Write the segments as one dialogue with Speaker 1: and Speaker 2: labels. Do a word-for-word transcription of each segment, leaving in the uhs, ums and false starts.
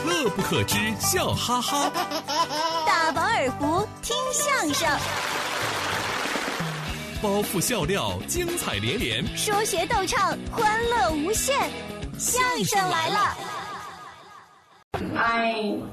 Speaker 1: 乐不可支，笑哈哈。
Speaker 2: 大饱耳福，听相声。
Speaker 1: 包袱笑料，精彩连连；
Speaker 2: 说学逗唱，欢乐无限。相声来了！
Speaker 3: 哎，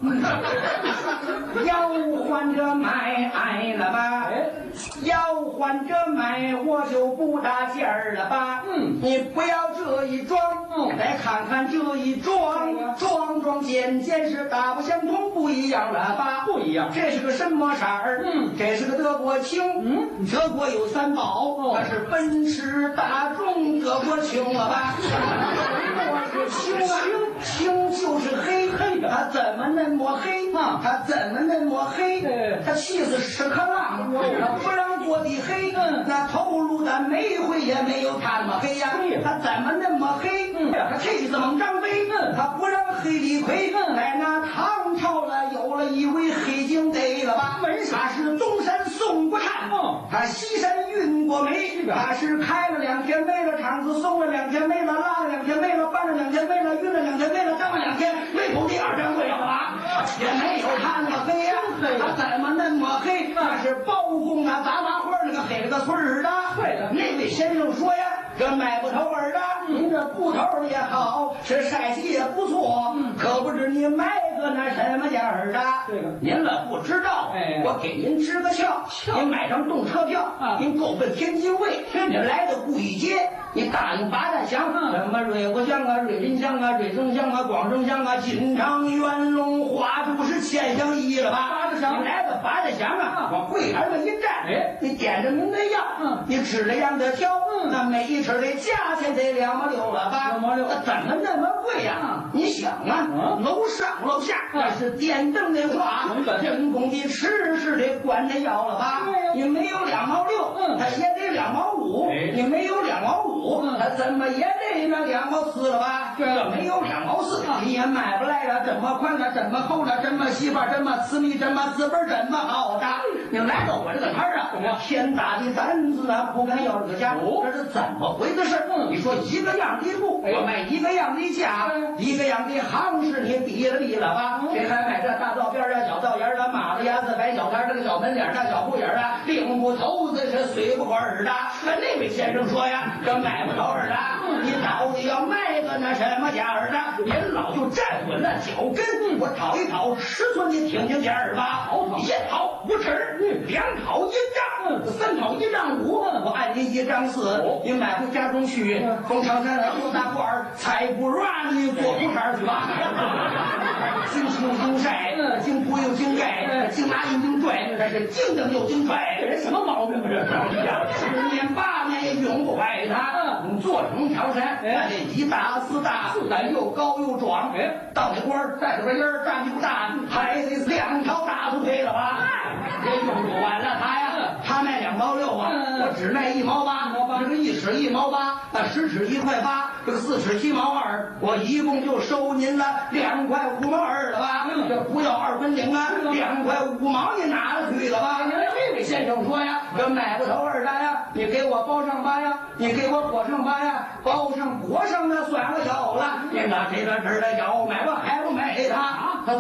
Speaker 3: 要换着买，哎了吧？要换着买，我就不大劲儿了吧？嗯，你不要这一装，嗯，再看看这一装，装装件件是大不相同，不一样了吧？不一样，这是个什么色儿？嗯，这是个德国青。嗯，德国有三宝，它是奔驰、大众、德国青了吧？我是青啊，青就是黑黑的，它怎么那么黑啊？它怎么那么黑？它气死屎壳郎，它不让过的黑，那头颅的煤灰也没有它那么黑呀。它怎么那么黑？它气死猛张飞，它不让黑李逵。在那唐朝了，有了一位黑警得了吧？他是东山送过炭，他西山运过煤，他是开了两天煤了，厂子送了两天煤了，拉了两天煤了，搬了两天煤了，运了两天煤了，张了两天煤头第二张贵了吧？也没有他那么黑呀，他怎么那么黑？那是包公啊，杂麻花那个黑了个村儿的。对的，那位先生说呀，这买不头儿的，您这布头也好，是晒洗也不错，可不知你买个那什么价儿的？这个您了不知道，哎，我给您支个窍，您买张动车票，您够奔天津卫，您来到故意街，你打听八大乡，什么瑞国乡啊、瑞林乡啊、瑞增乡啊、广正乡啊、锦昌、元龙、花都是千乡一了吧？八大乡，你来到八大乡啊，往柜台上一站，哎，你点着您的药，嗯，你吃了样的挑，嗯，那每一吃的价钱得两毛六了吧？两毛六，怎么那么贵呀？你想啊，楼上楼下那是电灯的话，人工的吃是得管着要了吧？你没有两毛六，嗯，它也得两毛五，你没有两毛五，它怎么也得那两毛四了吧？这没有两毛四，你也买不来了。这么宽的，这么厚的，这么细吧，这么私密，这么资本，这么好的。你来到我这个摊儿啊，天大的胆子啊，不敢要这个价，这是怎么回的事？你说一个样的布，我卖一个样的价，一个样的行市，你比了比了吧？谁还买这大道边的、小道沿的、马子牙子、白小摊这个小门脸的、小布眼的、领布头子是随不管儿的？那位先生说呀，这买不着儿的，你到底要卖个那什么价儿的？您老就站稳了脚跟，我讨一讨尺寸，你听听价儿吧。一讨五尺，两讨一丈，三讨一丈五，我按您一丈四，你买回家中去，从长山上多大罐儿，才不让你做裤衩去吧？经青经晒，经铺又经盖，经拿又经拽，这是经蹬又经拽，这人什么毛病啊？这十年八年也用不坏它。你做成长山，那得一大四大，四大又高又壮。哎，到那官儿带着个烟儿，站不大，还得两条大腿腿了吧？也用不完了他呀。他卖两毛六啊，我只卖一毛八。这个一尺一毛八，那十尺一块八，这个四尺七毛二，我一共就收您了两块五毛二了吧？这不要二分零啊，两块五毛你拿了去了吧？这位先生说呀，这买不头二的呀，你给我包上吧呀，你给我裹上吧呀，包上裹上那算了有了，你拿这个这儿的要买我还不买他？